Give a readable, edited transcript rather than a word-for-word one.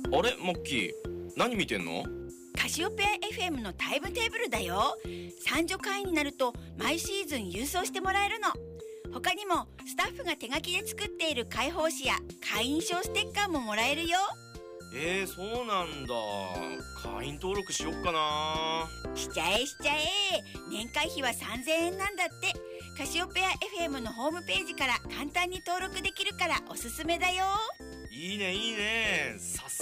あれマッキー、何見てんの？ カシオペア FM のタイムテーブルだよ。参助会員になると毎シーズン郵送してもらえるの。他にもスタッフが手書きで作っている会報誌や会員証ステッカーももらえるよ。 そうなんだ。会員登録しよっかな。 しちゃえ。年会費は3000円なんだって。カシオペア FM のホームページから簡単に登録できるからおすすめだよ。 いいね。